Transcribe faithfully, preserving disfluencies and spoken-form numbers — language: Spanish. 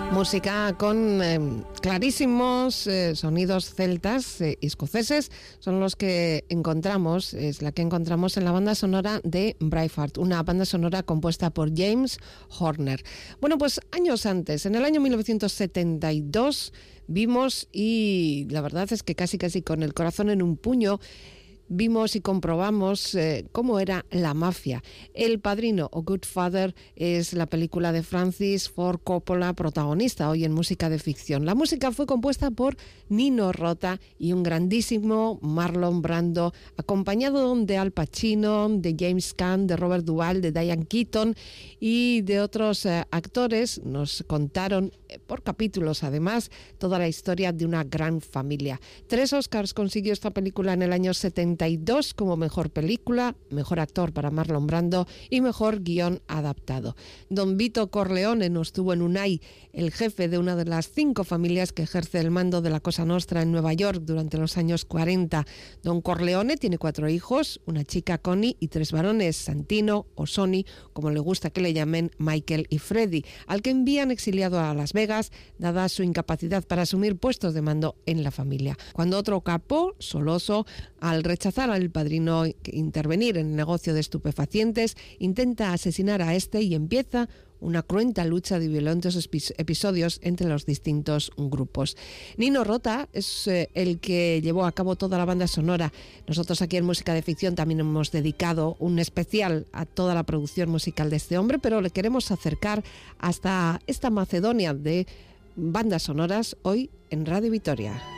Música con eh, clarísimos eh, sonidos celtas eh, y escoceses son los que encontramos, es la que encontramos en la banda sonora de Braveheart, una banda sonora compuesta por James Horner. Bueno, pues años antes, en el año mil novecientos setenta y dos, vimos, y la verdad es que casi casi con el corazón en un puño, vimos y comprobamos eh, cómo era la mafia. El Padrino o Goodfather es la película de Francis Ford Coppola, protagonista hoy en Música de Ficción. La música fue compuesta por Nino Rota y un grandísimo Marlon Brando, acompañado de Al Pacino, de James Caan, de Robert Duvall, de Diane Keaton y de otros eh, actores. Nos contaron eh, por capítulos, además, toda la historia de una gran familia. Tres Oscars consiguió esta película en el año setenta y dos como mejor película, mejor actor para Marlon Brando y mejor guión adaptado. Don Vito Corleone nos tuvo en Unai, el jefe de una de las cinco familias que ejerce el mando de la Cosa Nostra en Nueva York durante los años cuarenta. Don Corleone tiene cuatro hijos, una chica, Connie, y tres varones, Santino o Sonny, como le gusta que le llamen, Michael y Freddy, al que envían exiliado a Las Vegas, dada su incapacidad para asumir puestos de mando en la familia. Cuando otro capó, Soloso, al rechazar al padrino intervenir en el negocio de estupefacientes, intenta asesinar a este y empieza una cruenta lucha de violentos episodios entre los distintos grupos. Nino Rota es eh, el que llevó a cabo toda la banda sonora. Nosotros aquí en Música de Ficción también hemos dedicado un especial a toda la producción musical de este hombre, pero le queremos acercar hasta esta Macedonia de bandas sonoras hoy en Radio Vitoria.